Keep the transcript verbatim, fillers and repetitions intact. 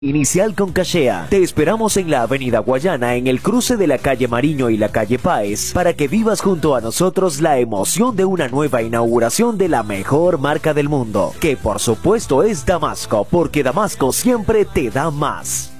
Inicial con Cachea. Te esperamos en la Avenida Guayana, en el cruce de la calle Mariño y la calle Páez, para que vivas junto a nosotros la emoción de una nueva inauguración de la mejor marca del mundo, que por supuesto es Damasco, porque Damasco siempre te da más.